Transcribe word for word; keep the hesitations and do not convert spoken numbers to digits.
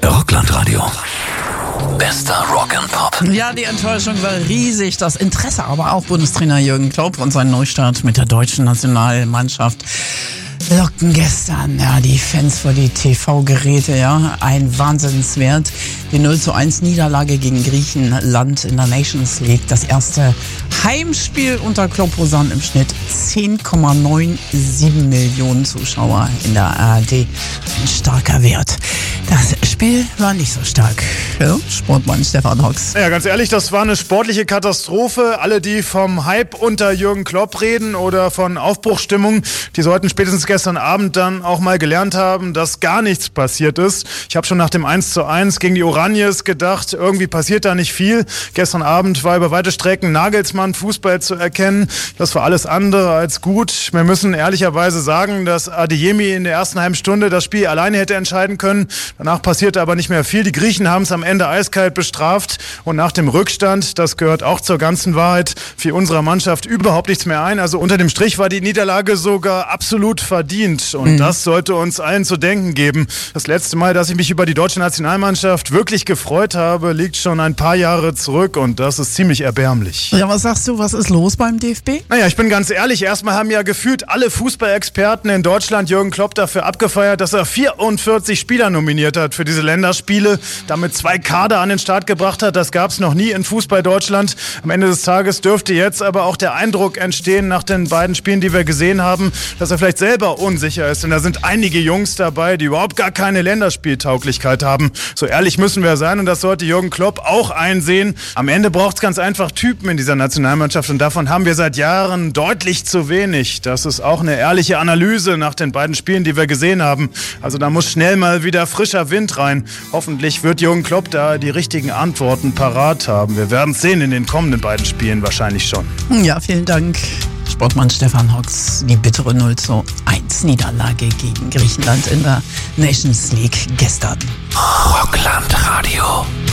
Rockland-Radio. Bester Rock and Pop. Ja, die Enttäuschung war riesig, das Interesse aber auch. Bundestrainer Jürgen Klopp und sein Neustart mit der deutschen Nationalmannschaft lockten gestern ja die Fans vor die T V-Geräte, ja, ein Wahnsinnswert. Die null zu eins Niederlage gegen Griechenland in der Nations League, das erste Heimspiel unter Klopp sahen im Schnitt zehn Komma siebenundneunzig Millionen Zuschauer in der A R D. Ein starker Wert. Das Spiel war nicht so stark. Ja, Sportmann Stefan Hocks. Ja, ganz ehrlich, das war eine sportliche Katastrophe. Alle, die vom Hype unter Jürgen Klopp reden oder von Aufbruchsstimmung, die sollten spätestens gestern Abend dann auch mal gelernt haben, dass gar nichts passiert ist. Ich habe schon nach dem eins zu eins gegen die Oraniens gedacht, irgendwie passiert da nicht viel. Gestern Abend war über weite Strecken Nagelsmann Fußball zu erkennen. Das war alles andere als gut. Wir müssen ehrlicherweise sagen, dass Adeyemi in der ersten halben Stunde das Spiel alleine hätte entscheiden können. Danach passierte aber nicht mehr viel. Die Griechen haben es am Ende eiskalt bestraft und nach dem Rückstand, das gehört auch zur ganzen Wahrheit, fiel unserer Mannschaft überhaupt nichts mehr ein. Also unter dem Strich war die Niederlage sogar absolut verdient und mhm. das sollte uns allen zu denken geben. Das letzte Mal, dass ich mich über die deutsche Nationalmannschaft wirklich gefreut habe, liegt schon ein paar Jahre zurück und das ist ziemlich erbärmlich. Ja, was sagst du, was ist los beim D F B? Naja, ich bin ganz ehrlich, erstmal haben ja gefühlt alle Fußballexperten in Deutschland Jürgen Klopp dafür abgefeiert, dass er vierundvierzig Spieler nominiert hat für diese Länderspiele, damit zwei Kader an den Start gebracht hat. Das gab es noch nie in Fußball Deutschland. Am Ende des Tages dürfte jetzt aber auch der Eindruck entstehen, nach den beiden Spielen, die wir gesehen haben, dass er vielleicht selber unsicher ist. Denn da sind einige Jungs dabei, die überhaupt gar keine Länderspieltauglichkeit haben. So ehrlich müssen wir sein und das sollte Jürgen Klopp auch einsehen. Am Ende braucht es ganz einfach Typen in dieser Nationalmannschaft und davon haben wir seit Jahren deutlich zu wenig. Das ist auch eine ehrliche Analyse nach den beiden Spielen, die wir gesehen haben. Also da muss schnell mal wieder frischer Wind rein. Hoffentlich wird Jürgen Klopp da die richtigen Antworten parat haben. Wir werden es sehen in den kommenden beiden Spielen wahrscheinlich schon. Ja, vielen Dank. Sportmann Stefan Hocks, die bittere null zu eins Niederlage gegen Griechenland in der Nations League gestern. Rockland Radio.